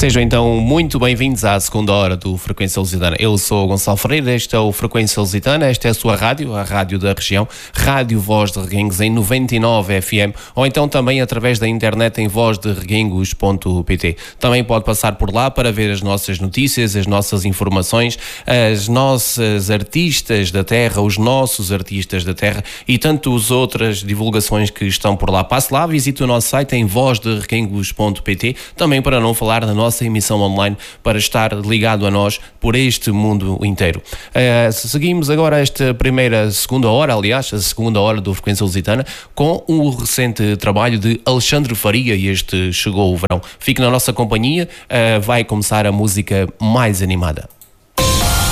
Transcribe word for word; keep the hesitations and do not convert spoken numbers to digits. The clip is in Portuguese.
Sejam então muito bem-vindos à segunda hora do Frequência Lusitana. Eu sou o Gonçalo Ferreira, este é o Frequência Lusitana, esta é a sua rádio, a rádio da região, Rádio Voz de Reguengos em noventa e nove F M, ou então também através da internet em voz de reguengos ponto pt. Também pode passar por lá para ver as nossas notícias, as nossas informações, as nossas artistas da terra, os nossos artistas da terra e tantas outras divulgações que estão por lá. Passe lá, visite o nosso site em voz de reguengos ponto pt, também para não falar da nossa emissão online, para estar ligado a nós por este mundo inteiro. Uh, seguimos agora esta primeira, segunda hora, aliás, a segunda hora do Frequência Lusitana, com o recente trabalho de Alexandre Faria, e este Chegou o Verão. Fique na nossa companhia, uh, vai começar a música mais animada.